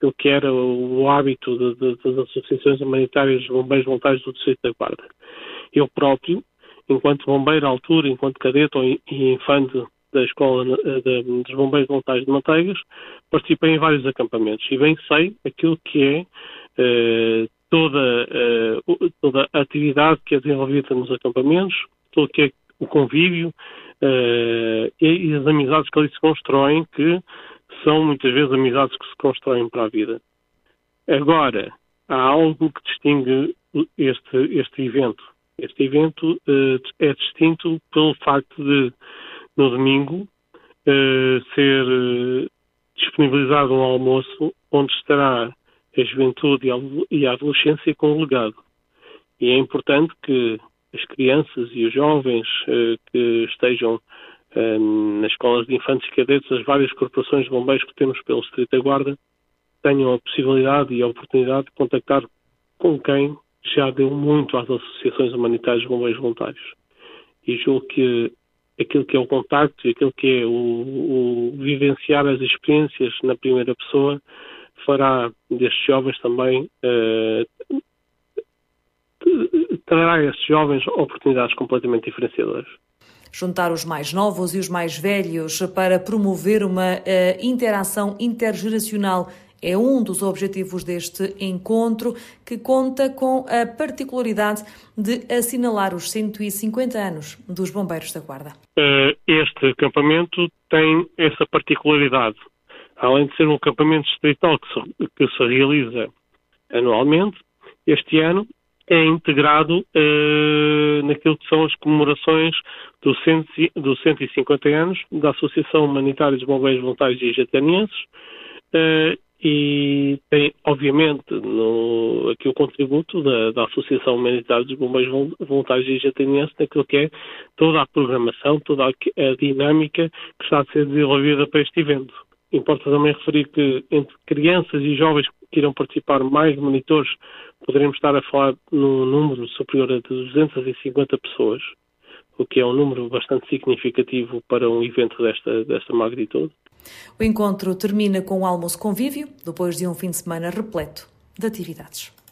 aquilo que era o hábito das associações humanitárias de bombeiros voluntários do Distrito da Guarda. Eu próprio, enquanto bombeiro à altura, enquanto cadete e infante da Escola dos Bombeiros Voluntários de Manteigas, participei em vários acampamentos e bem sei aquilo que é toda a atividade que é desenvolvida nos acampamentos, todo o que é o convívio e as amizades que ali se constroem, que são muitas vezes amizades que se constroem para a vida. Agora, há algo que distingue este evento. Este evento é distinto pelo facto de, no domingo, ser disponibilizado um almoço onde estará a juventude e a adolescência congregado. E é importante que as crianças e os jovens que estejam nas escolas de infantes e cadetes, as várias corporações de bombeiros que temos pelo Distrito da Guarda, tenham a possibilidade e a oportunidade de contactar com quem já deu muito às associações humanitárias de bombeiros voluntários. E julgo que aquilo que é o contacto e aquilo que é o vivenciar as experiências na primeira pessoa fará destes jovens também, trará a estes jovens oportunidades completamente diferenciadoras. Juntar os mais novos e os mais velhos para promover uma interação intergeracional é um dos objetivos deste encontro, que conta com a particularidade de assinalar os 150 anos dos Bombeiros da Guarda. Este acampamento tem essa particularidade. Além de ser um acampamento distrital que se realiza anualmente, este ano é integrado naquilo que são as comemorações dos 150 anos da Associação Humanitária dos Bombeiros Voluntários e Jatanienses, e tem, obviamente, aqui o contributo da Associação Humanitária dos Bombeiros Voluntários e Jatanienses naquilo que é toda a programação, toda a dinâmica que está a ser desenvolvida para este evento. Importa também referir que entre crianças e jovens que irão participar, mais monitores, poderemos estar a falar num número superior a 250 pessoas, o que é um número bastante significativo para um evento desta magnitude. O encontro termina com um almoço convívio, depois de um fim de semana repleto de atividades.